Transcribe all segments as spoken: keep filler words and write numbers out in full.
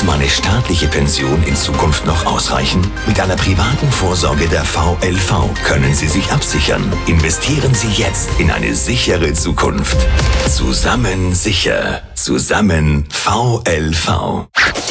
Wird meine staatliche Pension in Zukunft noch ausreichen? Mit einer privaten Vorsorge der V L V können Sie sich absichern. Investieren Sie jetzt in eine sichere Zukunft. Zusammen sicher. Zusammen V L V.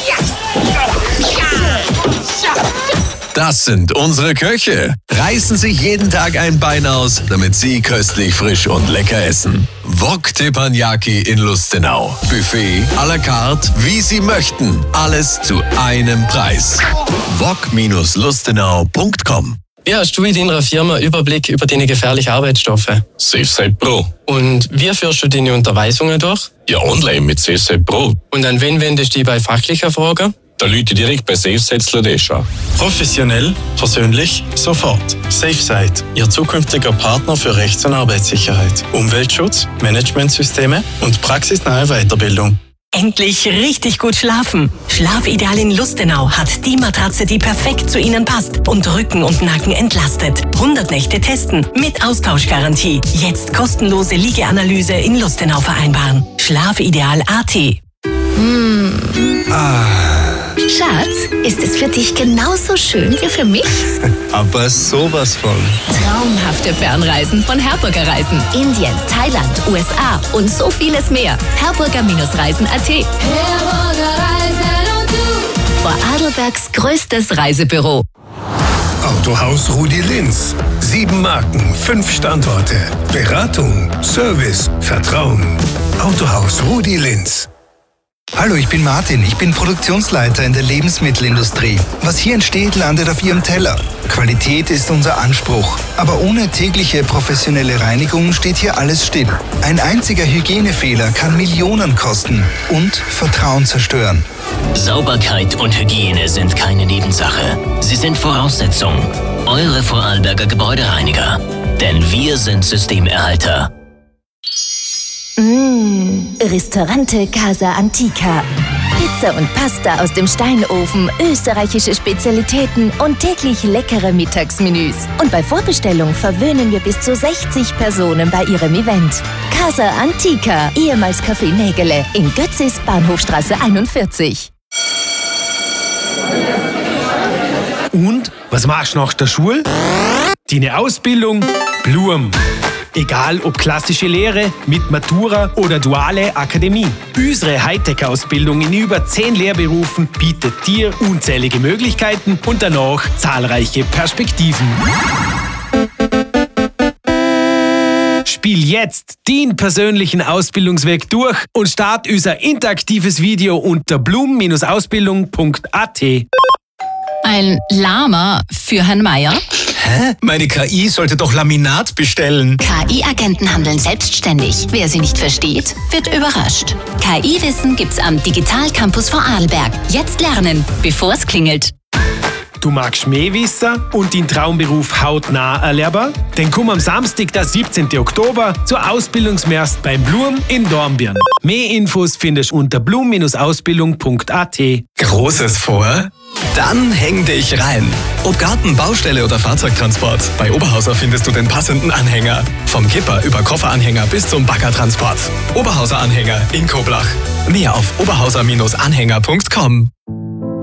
Das sind unsere Köche. Reißen sich jeden Tag ein Bein aus, damit Sie köstlich, frisch und lecker essen. Wok Teppanyaki in Lustenau. Buffet à la carte, wie Sie möchten. Alles zu einem Preis. wok Bindestrich lustenau Punkt com. Wie hast du in deiner Firma Überblick über deine gefährlichen Arbeitsstoffe? SafeSite Pro. Und wie führst du deine Unterweisungen durch? Ja, online mit SafeSite Pro. Und an wen wendest du dich bei fachlichen Fragen? Da Leute direkt bei SafeSite Slodesha. Professionell, persönlich, sofort. SafeSite, Ihr zukünftiger Partner für Rechts- und Arbeitssicherheit, Umweltschutz, Managementsysteme und praxisnahe Weiterbildung. Endlich richtig gut schlafen. Schlafideal in Lustenau hat die Matratze, die perfekt zu Ihnen passt und Rücken und Nacken entlastet. hundert Nächte testen mit Austauschgarantie. Jetzt kostenlose Liegeanalyse in Lustenau vereinbaren. Schlafideal Punkt A T. Mmh. Ah. Schatz, ist es für dich genauso schön wie für mich? Aber sowas von. Traumhafte Fernreisen von Herburger Reisen. Indien, Thailand, U S A und so vieles mehr. Herburger Reisen Punkt A T. Herburger Reisen und du. Vorarlbergs größtes Reisebüro. Autohaus Rudi Linz. Sieben Marken, fünf Standorte. Beratung, Service, Vertrauen. Autohaus Rudi Linz. Hallo, ich bin Martin. Ich bin Produktionsleiter in der Lebensmittelindustrie. Was hier entsteht, landet auf Ihrem Teller. Qualität ist unser Anspruch. Aber ohne tägliche professionelle Reinigung steht hier alles still. Ein einziger Hygienefehler kann Millionen kosten und Vertrauen zerstören. Sauberkeit und Hygiene sind keine Nebensache. Sie sind Voraussetzung. Eure Vorarlberger Gebäudereiniger. Denn wir sind Systemerhalter. Mmh, Ristorante Casa Antica. Pizza und Pasta aus dem Steinofen, österreichische Spezialitäten und täglich leckere Mittagsmenüs. Und bei Vorbestellung verwöhnen wir bis zu sechzig Personen bei Ihrem Event. Casa Antica, ehemals Café Nägele, in Götzis, Bahnhofstraße einundvierzig. Und, was machst du nach der Schule? Deine Ausbildung? Blum. Egal ob klassische Lehre, mit Matura oder duale Akademie. Unsere Hightech-Ausbildung in über zehn Lehrberufen bietet dir unzählige Möglichkeiten und danach zahlreiche Perspektiven. Spiel jetzt den persönlichen Ausbildungsweg durch und start unser interaktives Video unter blum Bindestrich ausbildung Punkt A T. Ein Lama für Herrn Meier? Hä? Meine K I sollte doch Laminat bestellen. K I-Agenten handeln selbstständig. Wer sie nicht versteht, wird überrascht. K I-Wissen gibt's am Digital Campus Vorarlberg. Jetzt lernen, bevor es klingelt. Du magst mehr wissen und deinen Traumberuf hautnah erleben? Dann komm am Samstag, der siebzehnten Oktober, zur Ausbildungsmärz beim Blum in Dornbirn. Mehr Infos findest du unter blum Bindestrich ausbildung Punkt A T. Großes vor? Dann häng dich rein. Ob Garten, Baustelle oder Fahrzeugtransport, bei Oberhauser findest du den passenden Anhänger. Vom Kipper über Kofferanhänger bis zum Baggertransport. Oberhauser Anhänger in Koblach. Mehr auf oberhauser Bindestrich Anhänger Punkt com.